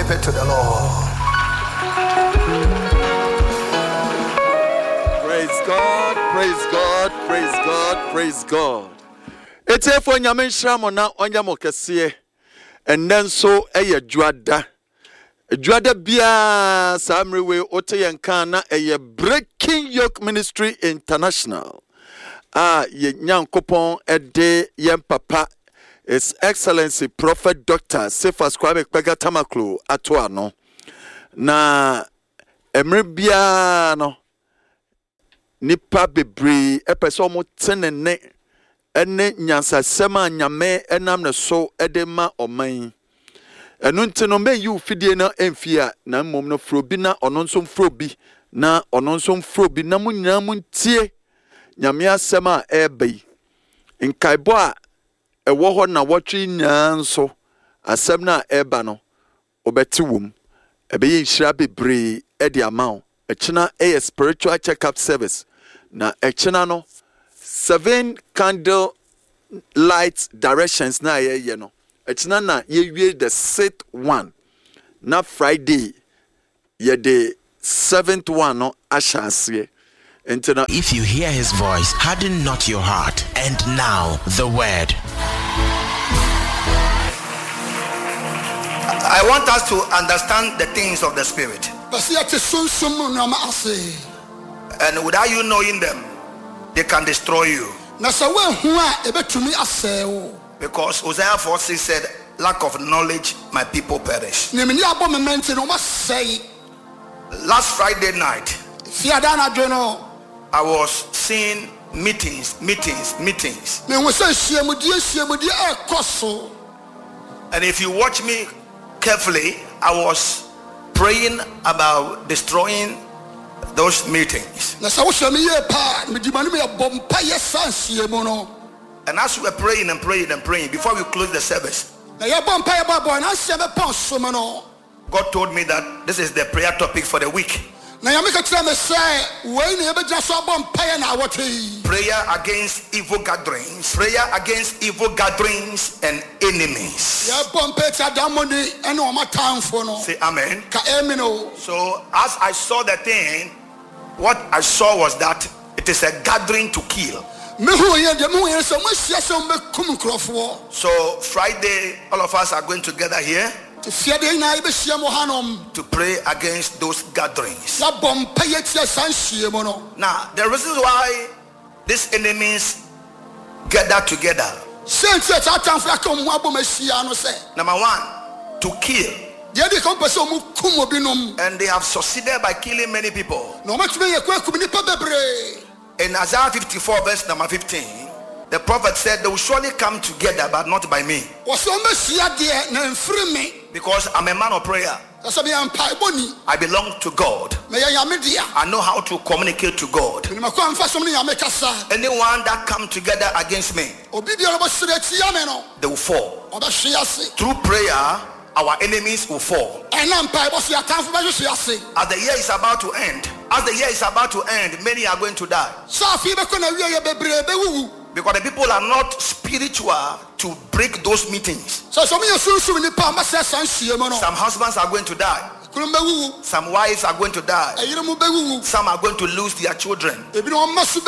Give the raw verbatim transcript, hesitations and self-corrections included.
Give it to the Lord. Praise God, praise God, praise God, praise God. It's a for Yamin Shramona on Yamokase, and then so a Juada. Juada Bia Samriwe Ote Yankana, a Breaking Yoke Ministry International. Ah, ye nyam kopon ede yem papa His Excellency Prophet Doctor Cephas Kwame Kpega Tamaklo atoa no na emrebia no nipa bebre epeso mo tenene ene nyansa sema nyame enam ne so edema oman enu ntino me yu fidie na emfia na mmom no frobi na ono nso mfrobi na ono nso mfrobi na munyina muntie nyame asema ebe nkaibo a ewo ho na wotwe nyanso asem na eba no obeti wom ebe ye nhira bebre e di amount echina a spiritual check-up service na echina no seven candle light directions na ye ye no echina na ye wie the sixth one na Friday ye the seventh one no ashase. If you hear his voice, harden not your heart. And now, the word. I want us to understand the things of the Spirit. And without you knowing them, they can destroy you. Because Hosea four six said, lack of knowledge, my people perish. Last Friday night, I was seeing meetings, meetings, meetings. And if you watch me carefully, I was praying about destroying those meetings. And as we were praying and praying and praying, before we close the service, God told me that this is the prayer topic for the week. Prayer against evil gatherings, prayer against evil gatherings and enemies. Say amen. So as I saw the thing, what I saw was that it is a gathering to kill. So Friday, all of us are going together here to pray against those gatherings. Now, the reasons why these enemies gather together. Number one, to kill. And they have succeeded by killing many people. In Isaiah fifty-four, verse number fifteen, the prophet said they will surely come together, but not by me. Because I'm a man of prayer. I belong to God. I know how to communicate to God. Anyone that come together against me, they will fall. Through prayer, our enemies will fall. As the year is about to end, as the year is about to end, many are going to die. Because the people are not spiritual to break those meetings. Some husbands are going to die. Some wives are going to die. Some are going to lose their children.